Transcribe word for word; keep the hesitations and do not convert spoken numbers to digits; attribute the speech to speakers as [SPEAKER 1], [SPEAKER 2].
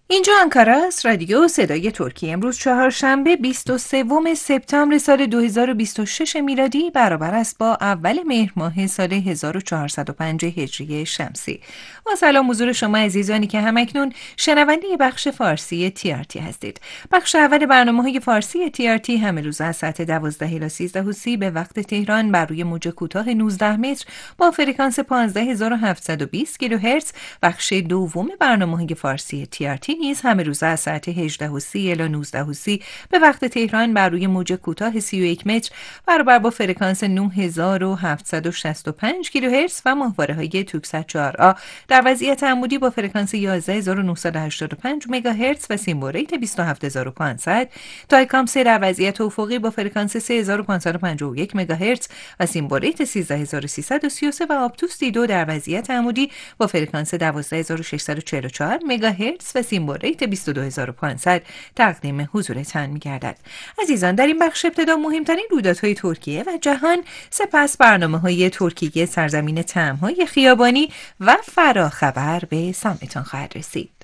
[SPEAKER 1] اینجا انکارا است، رادیو صدای ترکیه. امروز چهارشنبه بیست و سوم سپتامبر سال دو هزار و بیست و شش میلادی برابر است با اول مهر ماه سال هزار و چهارصد و پنج هجری شمسی. با سلام حضور شما عزیزانی که همکنون شنونده بخش فارسی تی آر تی هستید. بخش اول برنامه‌های فارسی تی آر تی همه روز از ساعت دوازده الی سیزده و سی به وقت تهران بر روی موج کوتاه نوزده متر با فرکانس پانزده هزار و هفتصد و بیست کیلوهرتز. بخش دوم برنامه‌های فارسی تی آر تی نیز همه روز از ساعت هجده و سی الی نوزده و سی به وقت تهران بر روی موج کوتاه سی و یک متر برابر با فرکانس نه هزار و هفتصد و شصت و پنج کیلوهرتز و ماهواره‌های توکسات چهار آ در وضعیت عمودی با فرکانس یازده هزار و نهصد و هشتاد و پنج مگاهرتز و سیمبل ریت بیست و هفت هزار و پانصد. تایکام سه در وضعیت افقی با فرکانس سه هزار و پانصد و پنجاه و یک مگاهرتز و سیمبل ریت سیزده هزار و سیصد و سی و سه و آپتوس دی دو در وضعیت عمودی با فرکانس دوازده هزار و ششصد و چهل و چهار مگاهرتز و سیمبل ریت بیست و دو هزار و پانصد تقدیم حضورتان می‌گردد. عزیزان، در این بخش ابتدا مهمترین رویدادهای ترکیه و جهان، سپس برنامه‌های ترکیه سرزمین طعم‌های خیابانی و فراخبر به سمعتان خواهد رسید.